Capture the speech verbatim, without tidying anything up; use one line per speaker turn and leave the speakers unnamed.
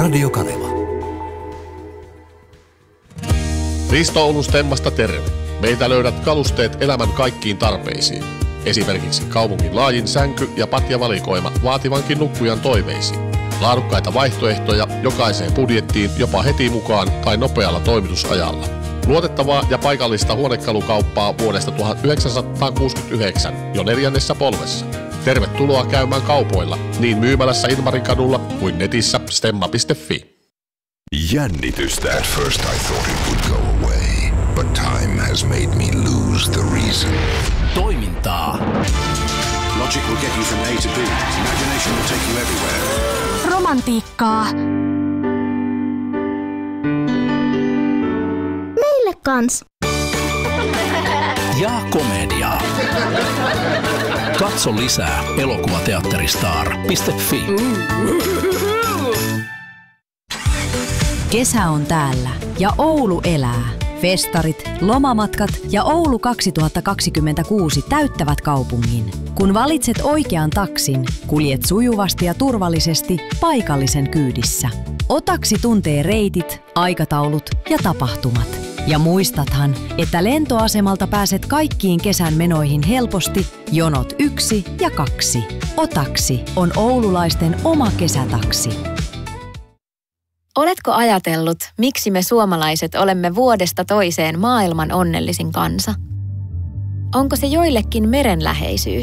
Radio Kaneva.
Risto Oulun Stemmasta terve. Meitä löydät kalusteet elämän kaikkiin tarpeisiin. Esimerkiksi kaupungin laajin sänky- ja patjavalikoima vaativankin nukkujan toiveisiin. Laadukkaita vaihtoehtoja jokaiseen budjettiin jopa heti mukaan tai nopealla toimitusajalla. Luotettavaa ja paikallista huonekalukauppaa vuodesta tuhatyhdeksänsataakuusikymmentäyhdeksän jo neljännessä polvessa. Tervetuloa käymään kaupoilla niin myymälässä Ilmarin kadulla kuin netissä stemma piste fi.
Jännitystä. At first I thought it would go away, but time has made me lose the reason.
Toimintaa.
Logic will get you from A to B. Imagination will take you everywhere.
Romantiikkaa.
Meille kans.
Ja komediaa. Katso lisää elokuvateatteristar piste fi.
Kesä on täällä ja Oulu elää. Festarit, lomamatkat ja Oulu kaksituhattakaksikymmentäkuusi täyttävät kaupungin. Kun valitset oikean taksin, kuljet sujuvasti ja turvallisesti paikallisen kyydissä. Otaksi tuntee reitit, aikataulut ja tapahtumat. Ja muistathan, että lentoasemalta pääset kaikkiin kesän menoihin helposti jonot yksi ja kaksi. Otaksi on oululaisten oma kesätaksi.
Oletko ajatellut, miksi me suomalaiset olemme vuodesta toiseen maailman onnellisin kansa? Onko se joillekin merenläheisyys,